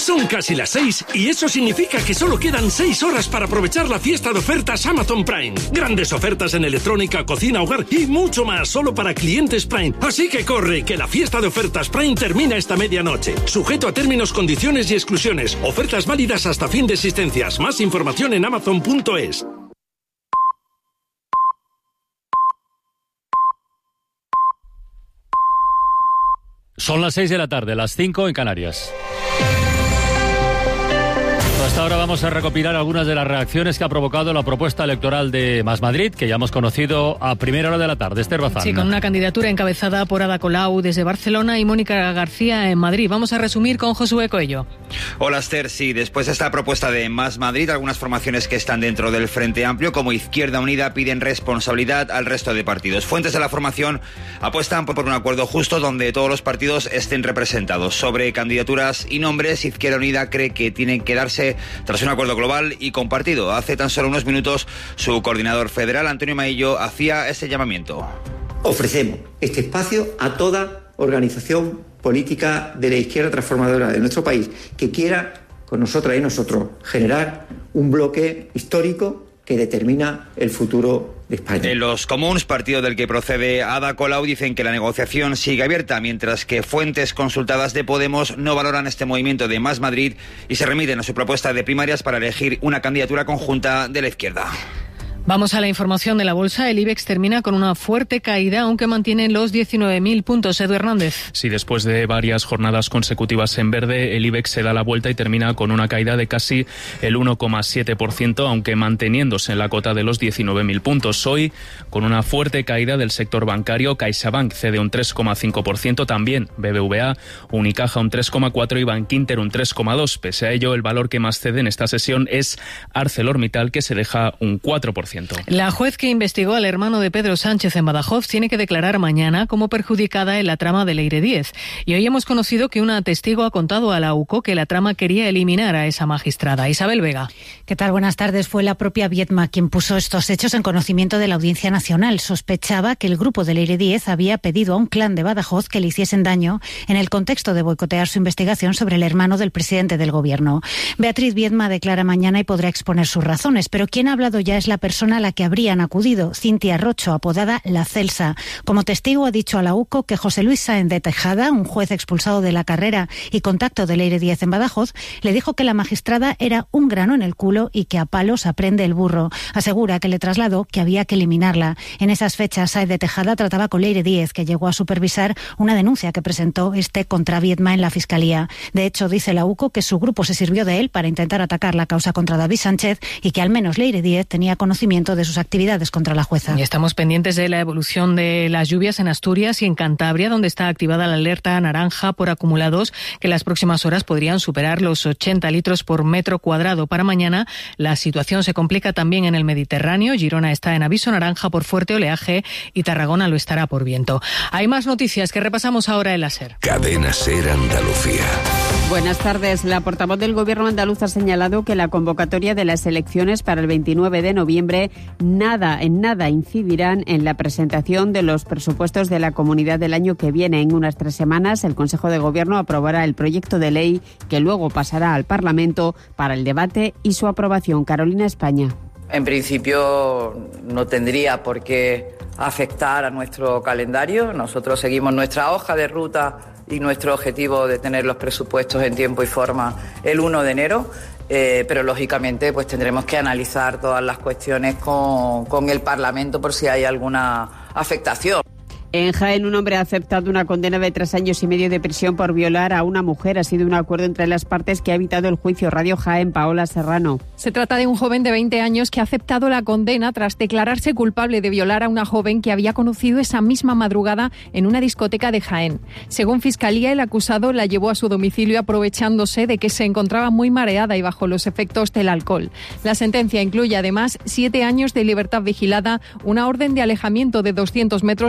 Son casi las 6 y eso significa que solo quedan 6 horas para aprovechar la fiesta de ofertas Amazon Prime. Grandes ofertas en electrónica, cocina, hogar y mucho más solo para clientes Prime. Así que corre, que la fiesta de ofertas Prime termina esta medianoche. Sujeto a términos, condiciones y exclusiones. Ofertas válidas hasta fin de existencias. Más información en amazon.es. Son las 6 de la tarde, las 5 en Canarias. Hasta ahora vamos a recopilar algunas de las reacciones que ha provocado la propuesta electoral de Más Madrid, que ya hemos conocido a primera hora de la tarde. Esther Bazán. Sí, con una candidatura encabezada por Ada Colau desde Barcelona y Mónica García en Madrid. Vamos a resumir con Josué Coello. Hola Esther, sí, después de esta propuesta de Más Madrid, algunas formaciones que están dentro del Frente Amplio, como Izquierda Unida, piden responsabilidad al resto de partidos. Fuentes de la formación apuestan por un acuerdo justo donde todos los partidos estén representados. Sobre candidaturas y nombres, Izquierda Unida cree que tienen que darse tras un acuerdo global y compartido. Hace tan solo unos minutos, su coordinador federal, Antonio Maillo, hacía ese llamamiento. Ofrecemos este espacio a toda organización política de la izquierda transformadora de nuestro país que quiera, con nosotras y nosotros, generar un bloque histórico que determina el futuro de España. En los Comuns, partido del que procede Ada Colau, dicen que la negociación sigue abierta, mientras que fuentes consultadas de Podemos no valoran este movimiento de Más Madrid y se remiten a su propuesta de primarias para elegir una candidatura conjunta de la izquierda. Vamos a la información de la bolsa. El IBEX termina con una fuerte caída, aunque mantiene los 19.000 puntos. Edu Hernández. Sí, después de varias jornadas consecutivas en verde, el IBEX se da la vuelta y termina con una caída de casi el 1,7%, aunque manteniéndose en la cota de los 19.000 puntos. Hoy, con una fuerte caída del sector bancario, CaixaBank cede un 3,5%, también BBVA, Unicaja un 3,4% y Bankinter un 3,2%. Pese a ello, el valor que más cede en esta sesión es ArcelorMittal, que se deja un 4%. La juez que investigó al hermano de Pedro Sánchez en Badajoz tiene que declarar mañana como perjudicada en la trama de Leire Díez. Y hoy hemos conocido que una testigo ha contado a la UCO que la trama quería eliminar a esa magistrada. Isabel Vega. ¿Qué tal? Buenas tardes. Fue la propia Viedma quien puso estos hechos en conocimiento de la Audiencia Nacional. Sospechaba que el grupo de Leire Díez había pedido a un clan de Badajoz que le hiciesen daño en el contexto de boicotear su investigación sobre el hermano del presidente del Gobierno. Beatriz Viedma declara mañana y podrá exponer sus razones, pero quien ha hablado ya es la persona a la que habrían acudido, Cintia Rocho, apodada La Celsa. Como testigo ha dicho a la UCO que José Luis Sáenz de Tejada, un juez expulsado de la carrera y contacto de Leire Díez en Badajoz, le dijo que la magistrada era un grano en el culo y que a palos aprende el burro. Asegura que le trasladó que había que eliminarla. En esas fechas, Sáenz de Tejada trataba con Leire Díez, que llegó a supervisar una denuncia que presentó contra Viedma en la Fiscalía. De hecho, dice la UCO que su grupo se sirvió de él para intentar atacar la causa contra David Sánchez y que al menos Leire Díez tenía conocimiento de sus actividades contra la jueza. Y estamos pendientes de la evolución de las lluvias en Asturias y en Cantabria, donde está activada la alerta naranja por acumulados que en las próximas horas podrían superar los 80 litros por metro cuadrado. Para mañana la situación se complica también en el Mediterráneo. Girona está en aviso naranja por fuerte oleaje y Tarragona lo estará por viento. Hay más noticias que repasamos ahora en la SER. Cadena SER Andalucía. Buenas tardes. La portavoz del Gobierno andaluz ha señalado que la convocatoria de las elecciones para el 29 de noviembre en nada incidirán en la presentación de los presupuestos de la comunidad del año que viene. En unas 3 semanas, el Consejo de Gobierno aprobará el proyecto de ley que luego pasará al Parlamento para el debate y su aprobación. Carolina España. En principio no tendría por qué afectar a nuestro calendario. Nosotros seguimos nuestra hoja de ruta y nuestro objetivo de tener los presupuestos en tiempo y forma el 1 de enero. Pero lógicamente pues tendremos que analizar todas las cuestiones con el Parlamento por si hay alguna afectación. En Jaén, un hombre ha aceptado una condena de 3 años y medio de prisión por violar a una mujer. Ha sido un acuerdo entre las partes que ha evitado el juicio. Radio Jaén, Paola Serrano. Se trata de un joven de 20 años que ha aceptado la condena tras declararse culpable de violar a una joven que había conocido esa misma madrugada en una discoteca de Jaén. Según Fiscalía, el acusado la llevó a su domicilio aprovechándose de que se encontraba muy mareada y bajo los efectos del alcohol. La sentencia incluye además 7 años de libertad vigilada, una orden de alejamiento de 200 metros durante 2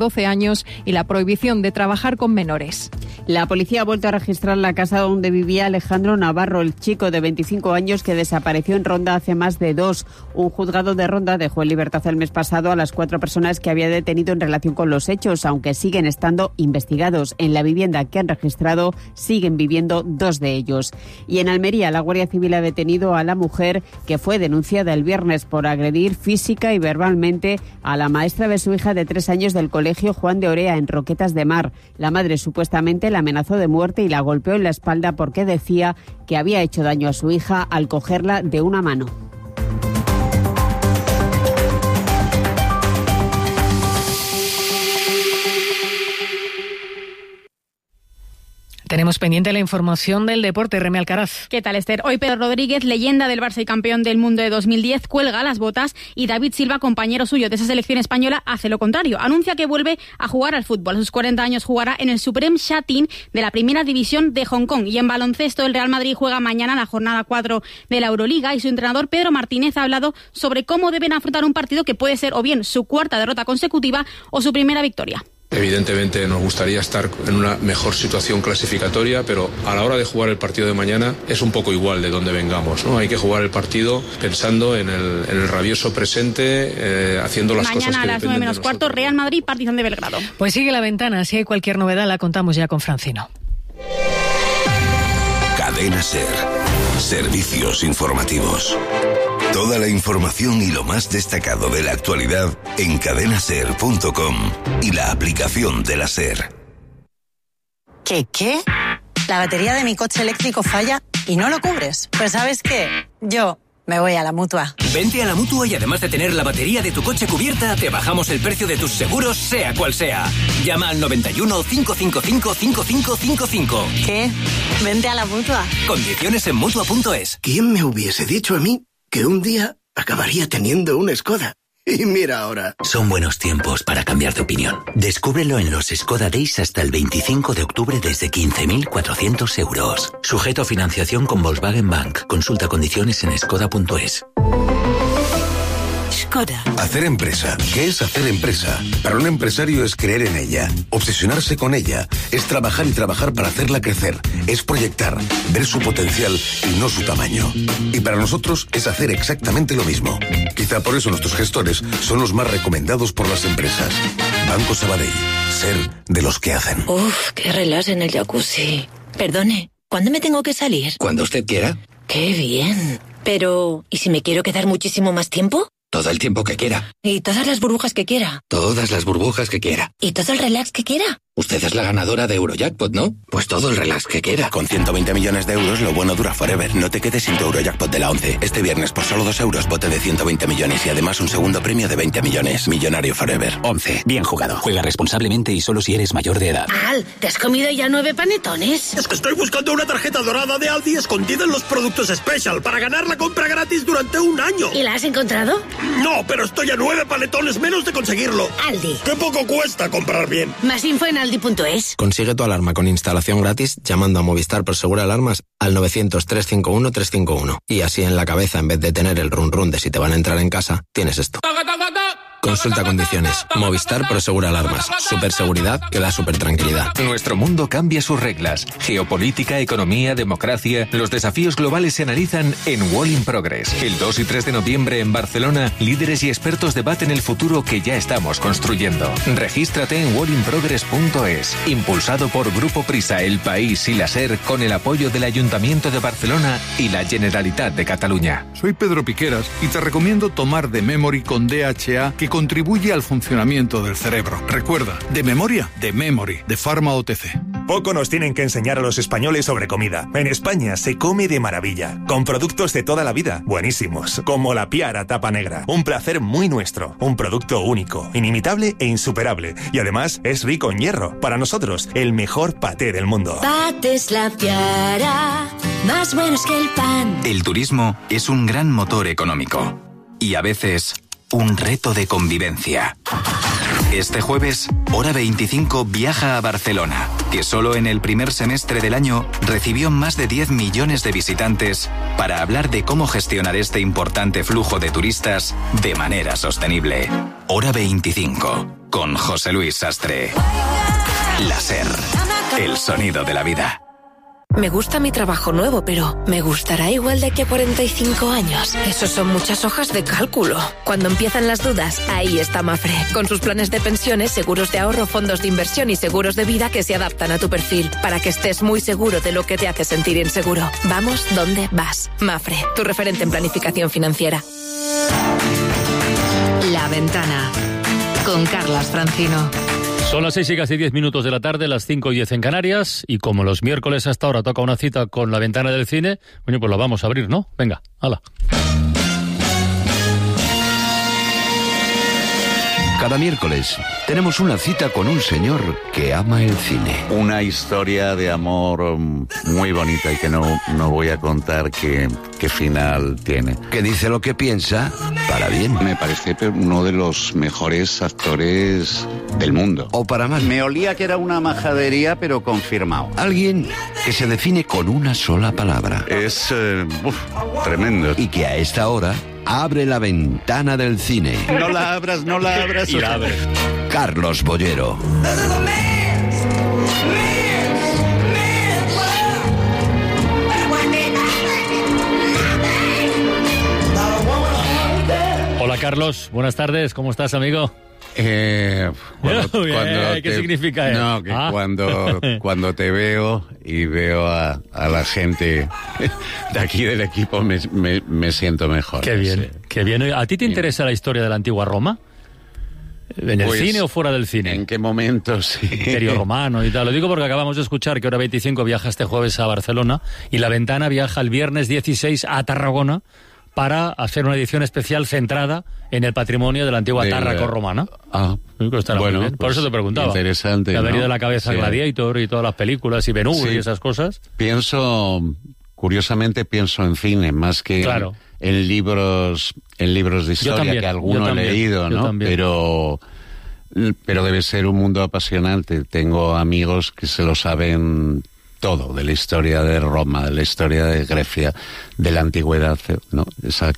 12 años y la prohibición de trabajar con menores. La policía ha vuelto a registrar la casa donde vivía Alejandro Navarro, el chico de 25 años que desapareció en Ronda hace más de 2. Un juzgado de Ronda dejó en libertad el mes pasado a las 4 personas que había detenido en relación con los hechos, aunque siguen estando investigados. En la vivienda que han registrado siguen viviendo 2 de ellos. Y en Almería, la Guardia Civil ha detenido a la mujer que fue denunciada el viernes por agredir física y verbalmente a la maestra de su hija de 3 años del colegio Juan de Orea en Roquetas de Mar. La madre supuestamente la amenazó de muerte y la golpeó en la espalda porque decía que había hecho daño a su hija al cogerla de una mano. Tenemos pendiente la información del deporte. Remy Alcaraz. ¿Qué tal, Esther? Hoy Pedro Rodríguez, leyenda del Barça y campeón del mundo de 2010, cuelga las botas y David Silva, compañero suyo de esa selección española, hace lo contrario. Anuncia que vuelve a jugar al fútbol. A sus 40 años jugará en el Supreme Sha Tin de la primera división de Hong Kong. Y en baloncesto, el Real Madrid juega mañana la jornada 4 de la Euroliga y su entrenador Pedro Martínez ha hablado sobre cómo deben afrontar un partido que puede ser o bien su cuarta derrota consecutiva o su primera victoria. Evidentemente nos gustaría estar en una mejor situación clasificatoria, pero a la hora de jugar el partido de mañana es un poco igual de donde vengamos, ¿no? Hay que jugar el partido pensando en el rabioso presente, haciendo las cosas que mañana a las 9 menos cuarto, Real Madrid, Partizan de Belgrado. Pues sigue la ventana, si hay cualquier novedad la contamos ya con Francino. Cadena SER. Servicios informativos. Toda la información y lo más destacado de la actualidad en cadenaser.com y la aplicación de la SER. ¿Qué? La batería de mi coche eléctrico falla y no lo cubres. Pues ¿sabes qué? Yo me voy a la Mutua. Vente a la Mutua y además de tener la batería de tu coche cubierta, te bajamos el precio de tus seguros, sea cual sea. Llama al 91 555 5555. ¿Qué? Vente a la Mutua. Condiciones en Mutua.es. ¿Quién me hubiese dicho a mí que un día acabaría teniendo una Skoda? Y mira ahora. Son buenos tiempos para cambiar de opinión. Descúbrelo en los Skoda Days hasta el 25 de octubre desde 15.400 euros. Sujeto a financiación con Volkswagen Bank. Consulta condiciones en skoda.es. Skoda. Hacer empresa. ¿Qué es hacer empresa? Para un empresario es creer en ella, obsesionarse con ella, es trabajar y trabajar para hacerla crecer, es proyectar, ver su potencial y no su tamaño. Y para nosotros es hacer exactamente lo mismo. Quizá por eso nuestros gestores son los más recomendados por las empresas. Banco Sabadell. Ser de los que hacen. Uf, qué relax en el jacuzzi. Perdone, ¿cuándo me tengo que salir? Cuando usted quiera. Qué bien. Pero, ¿y si me quiero quedar muchísimo más tiempo? Todo el tiempo que quiera. ¿Y todas las burbujas que quiera? Todas las burbujas que quiera. ¿Y todo el relax que quiera? Usted es la ganadora de Eurojackpot, ¿no? Pues todo el relax que quiera. Con 120 millones de euros, lo bueno dura forever. No te quedes sin tu Eurojackpot de la 11. Este viernes, por solo 2 euros, bote de 120 millones y además un segundo premio de 20 millones. Millonario forever. 11. Bien jugado. Juega responsablemente y solo si eres mayor de edad. Al, ¿te has comido ya 9 panetones? Es que estoy buscando una tarjeta dorada de Aldi escondida en los productos Special para ganar la compra gratis durante un año. ¿Y la has encontrado? No, pero estoy a 9 panetones menos de conseguirlo. Aldi. ¡Qué poco cuesta comprar bien! Más info en aldi.es. Consigue tu alarma con instalación gratis llamando a Movistar Prosegur Alarmas al 900-351-351. Y así en la cabeza, en vez de tener el run run de si te van a entrar en casa, tienes esto. Consulta condiciones. Movistar Prosegur Alarmas. Superseguridad que da super tranquilidad. Nuestro mundo cambia sus reglas. Geopolítica, economía, democracia. Los desafíos globales se analizan en Wall in Progress. El 2 y 3 de noviembre en Barcelona, líderes y expertos debaten el futuro que ya estamos construyendo. Regístrate en wallinprogress.es. Impulsado por Grupo Prisa, El País y la SER, con el apoyo del Ayuntamiento de Barcelona y la Generalitat de Cataluña. Soy Pedro Piqueras y te recomiendo tomar The Memory con DHA, que contribuye al funcionamiento del cerebro. Recuerda, de memoria, The Memory, de Pharma OTC. Poco nos tienen que enseñar a los españoles sobre comida. En España se come de maravilla, con productos de toda la vida, buenísimos, como la Piara Tapa Negra. Un placer muy nuestro, un producto único, inimitable e insuperable. Y además es rico en hierro. Para nosotros, el mejor paté del mundo. Patés La Piara, más buenos que el pan. El turismo es un gran motor económico y a veces un reto de convivencia. Este jueves, Hora 25 viaja a Barcelona, que solo en el primer semestre del año recibió más de 10 millones de visitantes, para hablar de cómo gestionar este importante flujo de turistas de manera sostenible. Hora 25, con José Luis Sastre. La SER, el sonido de la vida. Me gusta mi trabajo nuevo, pero ¿me gustará igual de aquí a 45 años? Eso son muchas hojas de cálculo. Cuando empiezan las dudas, ahí está Mapfre. Con sus planes de pensiones, seguros de ahorro, fondos de inversión y seguros de vida que se adaptan a tu perfil, para que estés muy seguro de lo que te hace sentir inseguro. Vamos donde vas. Mapfre, tu referente en planificación financiera. La Ventana, con Carlas Francino. Son las 6 y casi 10 minutos de la tarde, las 5 y 10 en Canarias, y como los miércoles hasta ahora toca una cita con La Ventana del Cine, bueno, pues la vamos a abrir, ¿no? Venga, hala. Cada miércoles tenemos una cita con un señor que ama el cine. Una historia de amor muy bonita y que no voy a contar qué final tiene. Que dice lo que piensa para bien. Me parece uno de los mejores actores del mundo. O para mal. Me olía que era una majadería, pero confirmado. Alguien que se define con una sola palabra. Es tremendo. Y que a esta hora abre la ventana del cine. No la abras. Y la abre. Carlos Bollero. Hola Carlos, buenas tardes, ¿cómo estás, amigo? ¿Qué significa eso? No, que cuando te veo y veo a la gente de aquí del equipo me siento mejor. Qué bien, sí. Qué bien. ¿A ti te interesa la historia de la antigua Roma? ¿En el cine o fuera del cine? ¿En qué momento? Sí. Imperio Romano y tal. Lo digo porque acabamos de escuchar que Hora 25 viaja este jueves a Barcelona y La Ventana viaja el viernes 16 a Tarragona para hacer una edición especial centrada en el patrimonio de la antigua Tárraco romana. Bueno, por eso te preguntaba. Interesante. Te ha venido a la cabeza Gladiator y todas las películas y Ben-Hur y esas cosas. Curiosamente pienso en cine más que en libros de historia que alguno he leído, ¿no? Pero debe ser un mundo apasionante. Tengo amigos que se lo saben todo de la historia de Roma, de la historia de Grecia, de la antigüedad, ¿no?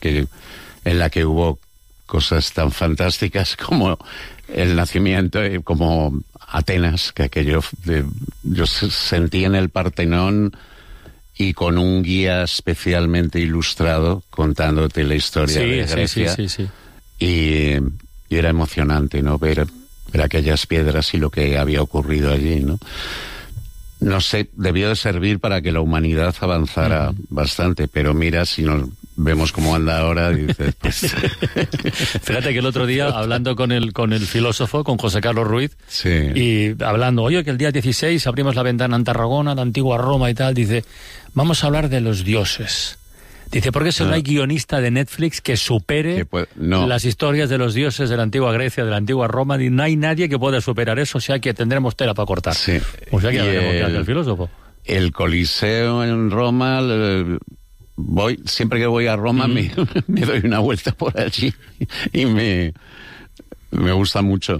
En la que hubo cosas tan fantásticas como el nacimiento, como Atenas, que aquello yo sentí en el Partenón y con un guía especialmente ilustrado contándote la historia de Grecia. Sí. Y era emocionante, ¿no? Ver aquellas piedras y lo que había ocurrido allí, ¿no? No sé, debió de servir para que la humanidad avanzara bastante, pero mira, si nos vemos cómo anda ahora, dices, pues... Fíjate que el otro día, hablando con el filósofo, con José Carlos Ruiz, y hablando, oye, que el día 16 abrimos la ventana en Tarragona, la antigua Roma y tal, dice, vamos a hablar de los dioses. Dice, porque no hay guionista de Netflix que supere las historias de los dioses de la antigua Grecia, de la antigua Roma, y no hay nadie que pueda superar eso, o sea que tendremos tela para cortar. Sí. O sea que veremos qué hace el filósofo. El Coliseo en Roma, siempre que voy a Roma me doy una vuelta por allí y me gusta mucho.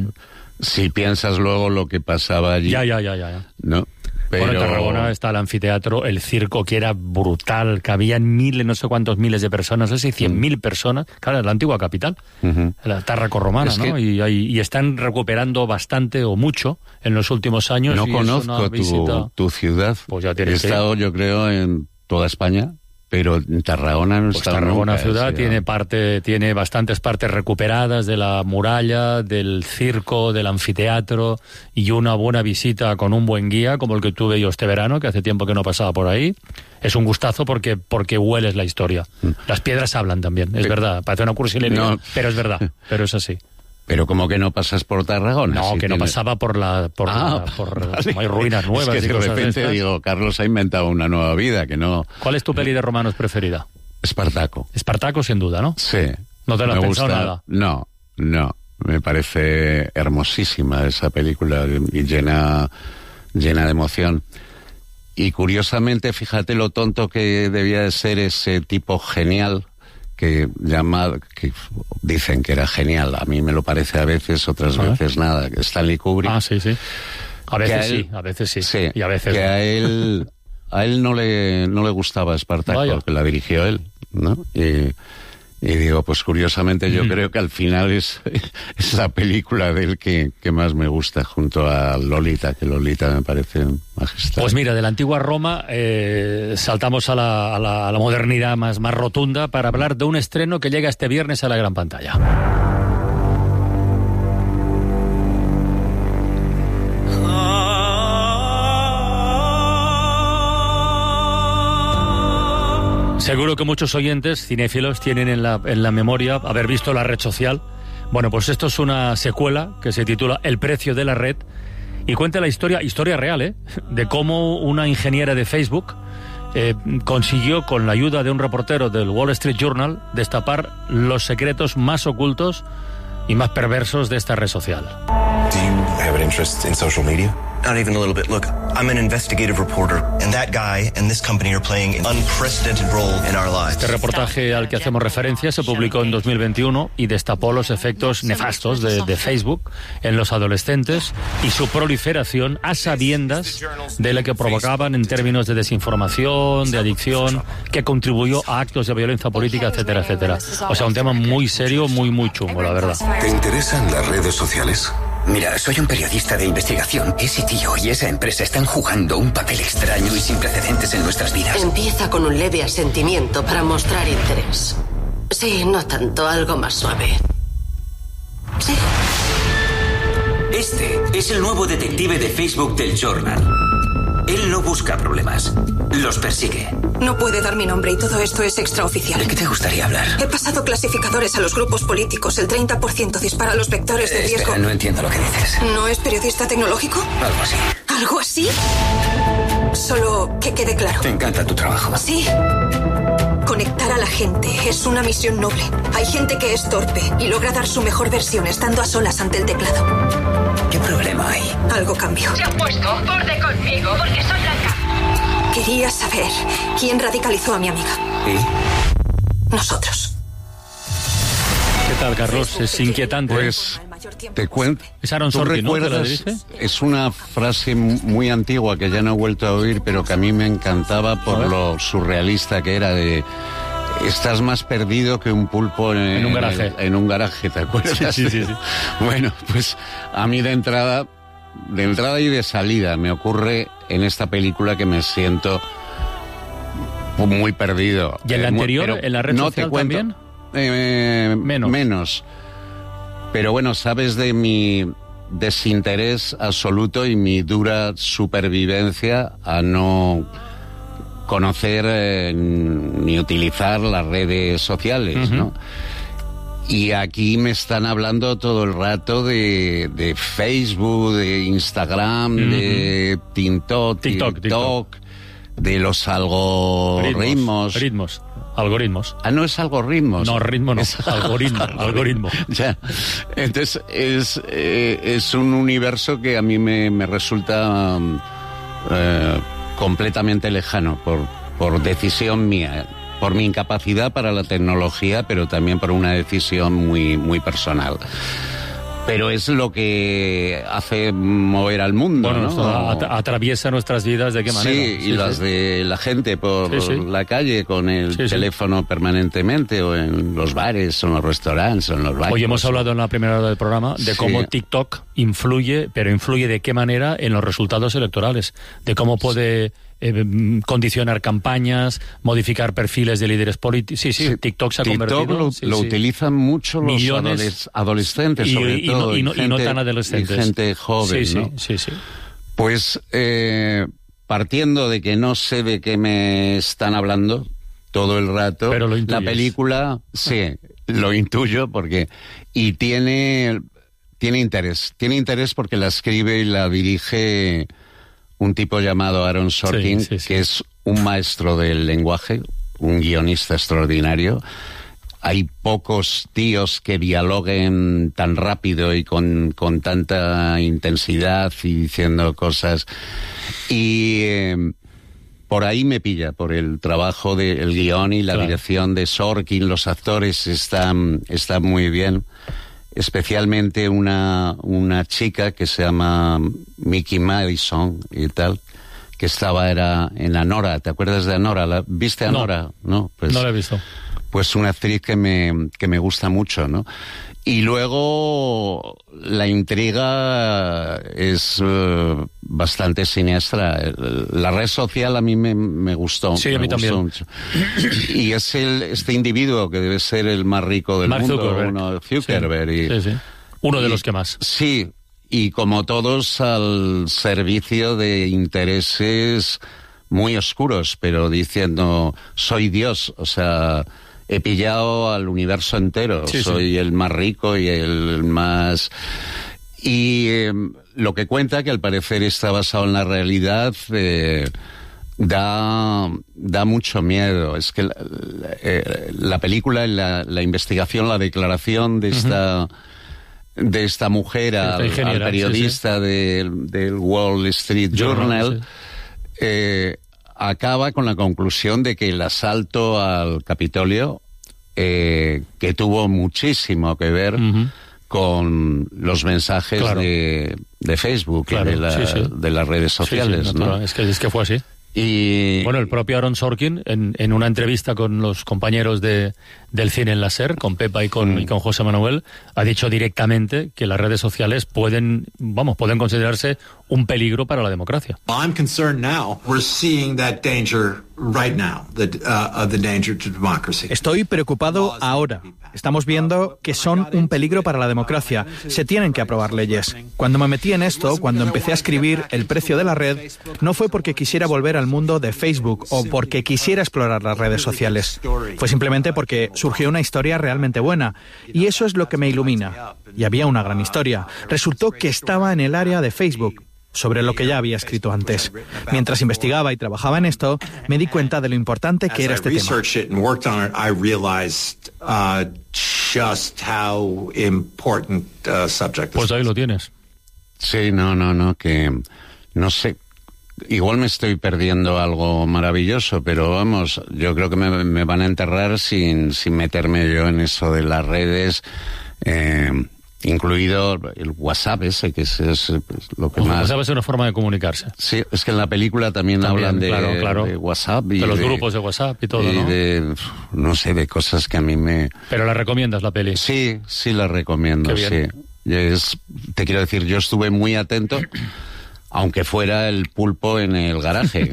Si piensas luego lo que pasaba allí. Ya. ¿No? Pero... Bueno, en Tarragona está el anfiteatro, el circo, que era brutal, que habían no sé cuántos miles de personas, no sé, 100.000 personas, claro, la antigua capital, la Tárraco romana, ¿no? Y están recuperando bastante o mucho en los últimos años. No conozco tu ciudad. Pues ya he estado, yo creo, en toda España, pero en Tarragona no está. Tarragona ciudad tiene bastantes partes recuperadas de la muralla, del circo, del anfiteatro, y una buena visita con un buen guía como el que tuve yo este verano, que hace tiempo que no pasaba por ahí. Es un gustazo porque hueles la historia. Las piedras hablan también, es verdad. Parece una cursilería, pero es verdad, pero es así. Pero como que no pasas por Tarragona. No, que no pasaba por vale. Como hay ruinas nuevas. Es que de repente digo, Carlos ha inventado una nueva vida, que no... ¿Cuál es tu peli de romanos preferida? Espartaco. Espartaco, sin duda, ¿no? Sí. ¿No te la has pensado nada? No. Me parece hermosísima esa película y llena de emoción. Y curiosamente, fíjate lo tonto que debía de ser ese tipo genial que dicen que era genial. A mí me lo parece a veces, otras veces nada. Stanley Kubrick. Ah, sí. A veces sí. Sí, y a veces que no. a él no le gustaba Espartaco, que la dirigió él, ¿no? Y digo, pues curiosamente yo creo que al final es la película de él que más me gusta, junto a Lolita, que Lolita me parece magistral. Pues mira, de la antigua Roma saltamos a la modernidad más rotunda para hablar de un estreno que llega este viernes a la gran pantalla. Seguro que muchos oyentes cinéfilos tienen en la memoria haber visto La Red Social. Bueno, pues esto es una secuela que se titula El precio de la red y cuenta la historia real, de cómo una ingeniera de Facebook consiguió, con la ayuda de un reportero del Wall Street Journal, destapar los secretos más ocultos y más perversos de esta red social. Do you have an interest in social media? Not even a little bit. Look, I'm an investigative reporter, and that guy and this company are playing an unprecedented role in our lives. Este reportaje al que hacemos referencia se publicó en 2021 y destapó los efectos nefastos de Facebook en los adolescentes y su proliferación a sabiendas de lo que provocaban en términos de desinformación, de adicción, que contribuyó a actos de violencia política, etcétera, etcétera. O sea, un tema muy serio, muy chungo, la verdad. ¿Te interesan las redes sociales? Mira, soy un periodista de investigación. Ese tío y esa empresa están jugando un papel extraño y sin precedentes en nuestras vidas. Empieza con un leve asentimiento para mostrar interés. Sí, no tanto, algo más suave. Sí. Este es el nuevo detective de Facebook del Journal. Él no busca problemas, los persigue. No puede dar mi nombre y todo esto es extraoficial. ¿De qué te gustaría hablar? He pasado clasificadores a los grupos políticos. El 30% dispara los vectores de riesgo. Espera, no entiendo lo que dices. ¿No es periodista tecnológico? Algo así. ¿Algo así? Solo que quede claro. ¿Te encanta tu trabajo? Sí. Conectar a la gente es una misión noble. Hay gente que es torpe y logra dar su mejor versión estando a solas ante el teclado. ¿Qué problema hay? Algo cambió. Se ha puesto borde conmigo porque soy blanca. Quería saber quién radicalizó a mi amiga. ¿Y? Nosotros. ¿Qué tal, Carlos? Es inquietante. Pues te cuento. Es Aaron Sorkin, ¿no? ¿Te la dirige? Es una frase muy antigua que ya no he vuelto a oír, pero que a mí me encantaba por lo surrealista que era de... Estás más perdido que un pulpo en un garaje. En un garaje, ¿te acuerdas? Sí. Bueno, pues a mí de entrada y de salida me ocurre en esta película que me siento muy perdido. ¿Y en la anterior, en La Red Social también? Menos. Pero bueno, sabes de mi desinterés absoluto y mi dura supervivencia a no conocer ni utilizar las redes sociales, ¿no? Y aquí me están hablando todo el rato de Facebook, de Instagram, de TikTok, de los algoritmos. Algoritmos. Ah, no es algoritmos. No, ritmo no, es algoritmo. Ya. Entonces es un universo que a mí me resulta completamente lejano por decisión mía, por mi incapacidad para la tecnología, pero también por una decisión muy personal. Pero es lo que hace mover al mundo, bueno, ¿no? Atraviesa nuestras vidas, ¿de qué manera? Sí, las de la gente por la calle con el teléfono permanentemente, o en los bares, o en los restaurantes, o en los bares. Hoy hemos hablado en la primera hora del programa de cómo TikTok influye, pero influye de qué manera en los resultados electorales, de cómo puede condicionar campañas, modificar perfiles de líderes políticos. Sí, TikTok se ha convertido... Lo utilizan mucho los adolescentes, sobre todo. Y no tan adolescentes. Y gente joven, ¿no? Sí. Pues partiendo de que no sé de qué me están hablando todo el rato, pero la película, sí, lo intuyo porque... Y tiene interés. Tiene interés porque la escribe y la dirige un tipo llamado Aaron Sorkin, que es un maestro del lenguaje, un guionista extraordinario. Hay pocos tíos que dialoguen tan rápido y con tanta intensidad y diciendo cosas. Y por ahí me pilla, por el trabajo del guión y la dirección de Sorkin. Los actores están muy bien. Especialmente una chica que se llama Mickey Madison y tal, que era en Anora. ¿Te acuerdas de Anora? ¿Viste Anora? No, pues, no la he visto. pues una actriz que me gusta mucho, ¿no? Y luego la intriga es bastante siniestra. La red social a mí me gustó. Sí, a mí también. Mucho. Y es este individuo que debe ser el más rico del mundo, Zuckerberg. Sí. Uno de los que más. Sí, y como todos al servicio de intereses muy oscuros, pero diciendo, soy Dios, o sea, he pillado al universo entero, soy el más rico y el más... Y lo que cuenta, que al parecer está basado en la realidad, da mucho miedo. Es que la película, la investigación, la declaración de esta mujer al periodista del Wall Street Journal, acaba con la conclusión de que el asalto al Capitolio, que tuvo muchísimo que ver con los mensajes de Facebook y de las redes sociales, ¿no? Es que fue así. Y bueno, el propio Aaron Sorkin, en una entrevista con los compañeros del cine en la SER, con Pepa y con José Manuel, ha dicho directamente que las redes sociales pueden considerarse un peligro para la democracia. I'm concerned now. We're seeing that danger right now, of the danger to democracy. Estoy preocupado ahora. Estamos viendo que son un peligro para la democracia. Se tienen que aprobar leyes. Cuando me metí en esto, cuando empecé a escribir El precio de la red, no fue porque quisiera volver al mundo de Facebook o porque quisiera explorar las redes sociales. Fue simplemente porque surgió una historia realmente buena. Y eso es lo que me ilumina. Y había una gran historia. Resultó que estaba en el área de Facebook, sobre lo que ya había escrito antes. Mientras investigaba y trabajaba en esto, me di cuenta de lo importante que era este tema. Pues ahí lo tienes. Sí, que no sé. Igual me estoy perdiendo algo maravilloso, pero vamos, yo creo que me van a enterrar sin meterme yo en eso de las redes, incluido el WhatsApp ese, que es lo que más... WhatsApp es una forma de comunicarse. Sí, es que en la película también hablan de WhatsApp. Y de los grupos de WhatsApp y todo, y ¿no? No sé, de cosas que a mí me... ¿Pero la recomiendas, la peli? Sí, la recomiendo, sí. Te quiero decir, yo estuve muy atento... Aunque fuera el pulpo en el garaje,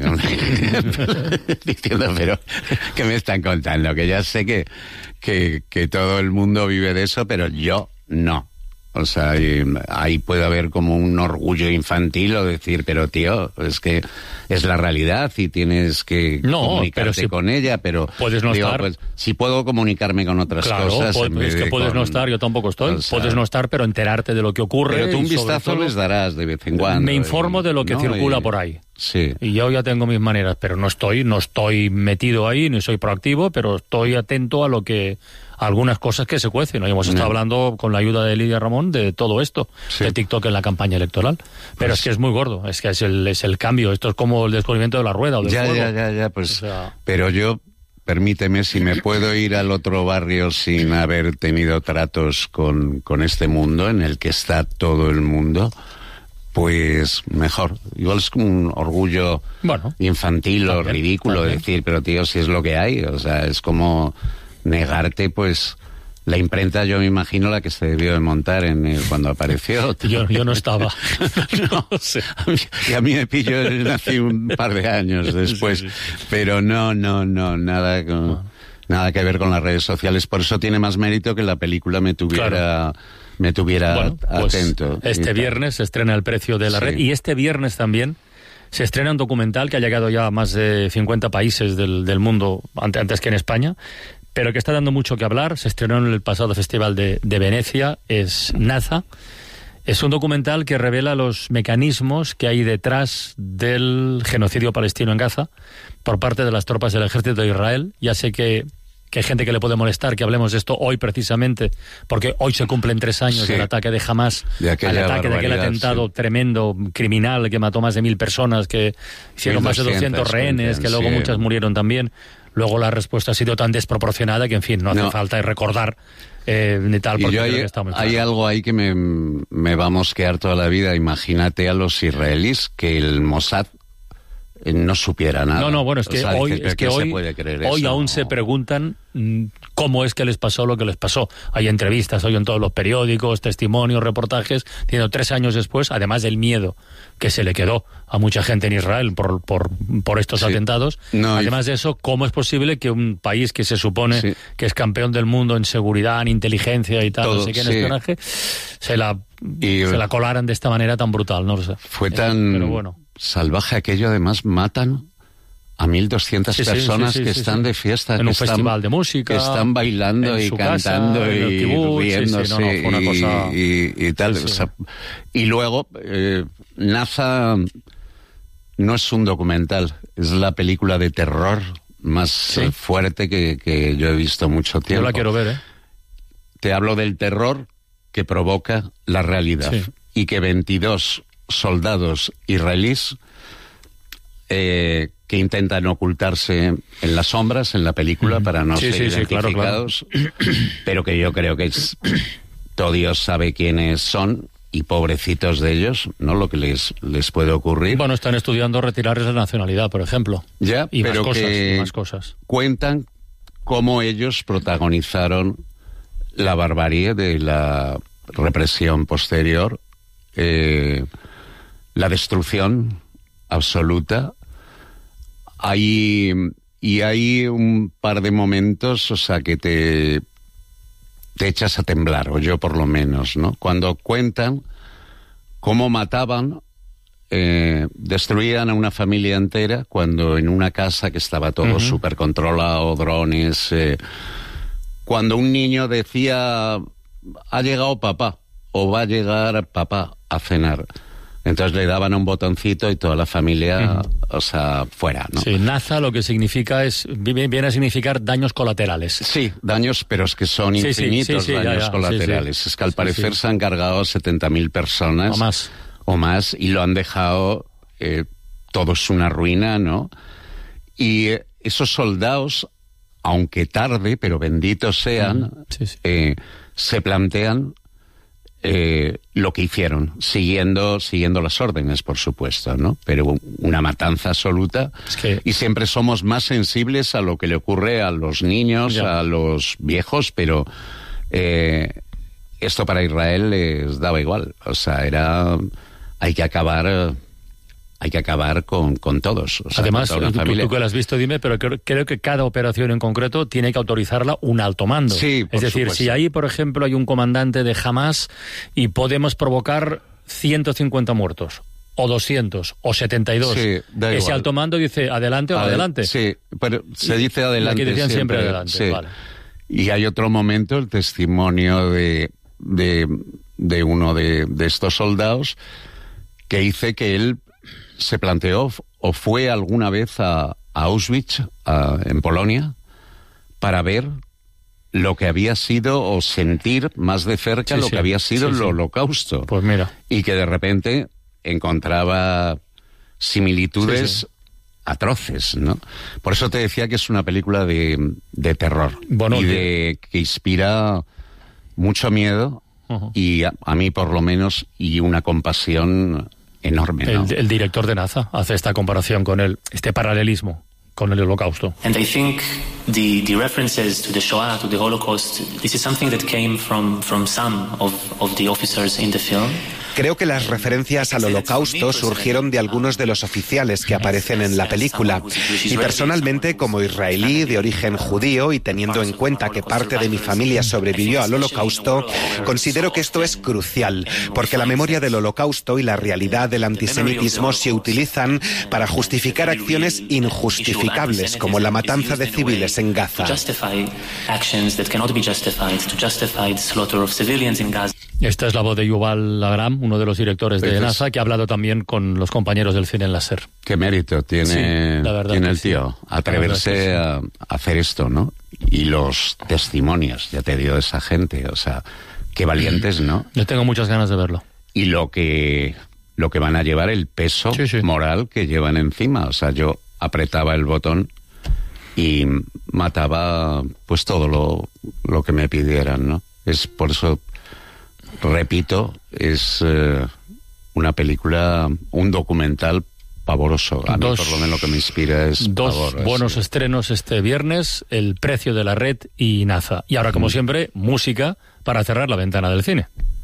diciendo, pero ¿qué me están contando? Que ya sé que todo el mundo vive de eso, pero yo no. O sea, ahí puede haber como un orgullo infantil o decir, pero tío, es que es la realidad y tienes que comunicarte con ella, pero puedes no estar. Pues, si puedo comunicarme con otras cosas. Es que puedes no estar, yo tampoco estoy. O sea, puedes no estar, pero enterarte de lo que ocurre. Pero tú un vistazo les darás de vez en cuando. Me informo de lo que circula por ahí. Sí. Y yo ya tengo mis maneras, pero no estoy metido ahí, ni soy proactivo, pero estoy atento a algunas cosas que se cuecen. Hoy hemos estado hablando con la ayuda de Lidia Ramón de todo esto, de TikTok en la campaña electoral. Pero es que es muy gordo, es que es el cambio. Esto es como el descubrimiento de la rueda o del fuego. Ya, pues... O sea... Pero yo, permíteme, si me puedo ir al otro barrio sin haber tenido tratos con este mundo en el que está todo el mundo... Pues mejor. Igual es como un orgullo infantil o ridículo decir, pero tío, si es lo que hay. O sea, es como negarte, pues, la imprenta, yo me imagino la que se debió de montar cuando apareció. Yo no estaba. No sé. Y a mí me pilló, nací un par de años después. Sí. Pero no, nada que ver con las redes sociales. Por eso tiene más mérito que la película me tuviera atento. Este viernes se estrena El precio de la red, y este viernes también se estrena un documental que ha llegado ya a más de 50 países del mundo, antes que en España, pero que está dando mucho que hablar. Se estrenó en el pasado Festival de Venecia, es NASA. Es un documental que revela los mecanismos que hay detrás del genocidio palestino en Gaza por parte de las tropas del ejército de Israel. Ya sé que hay gente que le puede molestar que hablemos de esto hoy precisamente, porque hoy se cumplen 3 años del ataque de Hamás, al ataque de aquel atentado tremendo, criminal, que mató más de 1.000 personas, que hicieron más de 200 rehenes, que luego muchas murieron también. Luego la respuesta ha sido tan desproporcionada que, en fin, no hace falta recordar ni tal, porque creo que está muy claro. Hay algo ahí que me va a mosquear toda la vida. Imagínate a los israelíes que el Mossad no supiera nada. No, bueno, es que hoy aún se preguntan cómo es que les pasó lo que les pasó. Hay entrevistas hoy en todos los periódicos, testimonios, reportajes, diciendo 3 años después, además del miedo que se le quedó a mucha gente en Israel por estos atentados, además de eso, ¿cómo es posible que un país que se supone que es campeón del mundo en seguridad, en inteligencia y tal, todo, no sé qué, en espionaje, se la colaran de esta manera tan brutal? No lo sé. Fue tan... Pero bueno, salvaje aquello, además matan a 1.200 personas que están de fiesta, en un festival de música, que están bailando y cantando casa, y kibutz, riéndose fue una cosa... y tal. O sea, y luego Naza no es un documental, es la película de terror más fuerte que yo he visto mucho tiempo. Yo la quiero ver, Te hablo del terror que provoca la realidad y que 22 soldados israelíes que intentan ocultarse en las sombras en la película para no ser identificados, claro. Pero que yo creo que todo Dios sabe quiénes son, y pobrecitos de ellos, ¿no? Lo que les puede ocurrir. Bueno, están estudiando retirarles la nacionalidad, por ejemplo. Ya, y pero más cosas. Cuentan cómo ellos protagonizaron la barbarie de la represión posterior, la destrucción absoluta. Hay un par de momentos, o sea, que te echas a temblar, o yo por lo menos, ¿no? Cuando cuentan cómo mataban, destruían a una familia entera, cuando en una casa que estaba todo súper controlado, drones, cuando un niño decía, ha llegado papá, o va a llegar papá a cenar. Entonces le daban un botoncito y toda la familia, o sea, fuera, ¿no? Sí, Naza lo que significa viene a significar daños colaterales. Sí, daños, pero es que son infinitos daños colaterales. Es que al parecer se han cargado 70.000 personas. O más, y lo han dejado, todo es una ruina, ¿no? Y esos soldados, aunque tarde, pero benditos sean, se plantean lo que hicieron, siguiendo las órdenes, por supuesto, ¿no? Pero una matanza absoluta, y siempre somos más sensibles a lo que le ocurre a los niños, a los viejos, pero esto para Israel les daba igual, o sea, hay que acabar con todos. O sea, además, tú que lo has visto, dime, pero creo que cada operación en concreto tiene que autorizarla un alto mando. Sí, es decir, supuesto. Si ahí, por ejemplo, hay un comandante de Hamas y podemos provocar 150 muertos, o 200, o 72, ese alto mando dice adelante o adelante. Sí, pero se dice adelante. Aquí decían siempre adelante, vale. Y hay otro momento, el testimonio de uno de estos soldados, que dice que él se planteó o fue alguna vez a Auschwitz, en Polonia, para ver lo que había sido, o sentir más de cerca lo que había sido el Holocausto. Pues mira. Y que de repente encontraba similitudes atroces, ¿no? Por eso te decía que es una película de terror, que inspira mucho miedo, y a mí por lo menos, y una compasión enorme, ¿no? El director de Naza hace esta comparación con este paralelismo con el Holocausto. And I think the references to the Shoah, to the Holocaust, this is something that came from some of the officers in the film. Creo que las referencias al Holocausto surgieron de algunos de los oficiales que aparecen en la película. Y personalmente, como israelí de origen judío y teniendo en cuenta que parte de mi familia sobrevivió al Holocausto, considero que esto es crucial, porque la memoria del Holocausto y la realidad del antisemitismo se utilizan para justificar acciones injustificables, como la matanza de civiles en Gaza. Esta es la voz de Yuval Agram, uno de los directores de Naza, que ha hablado también con los compañeros del cine en la SER. Qué mérito tiene el tío, atreverse a hacer esto, ¿no? Y los testimonios, ya te digo, de esa gente, o sea, qué valientes, ¿no? Yo tengo muchas ganas de verlo. Y lo que van a llevar, el peso moral que llevan encima, o sea, yo apretaba el botón y mataba pues todo lo que me pidieran, ¿no? Es por eso, repito, es una película, un documental pavoroso. A mí, por lo menos, lo que me inspira es dos buenos estrenos este viernes, El precio de la red y Naza. Y ahora, como siempre, música para cerrar la ventana del cine.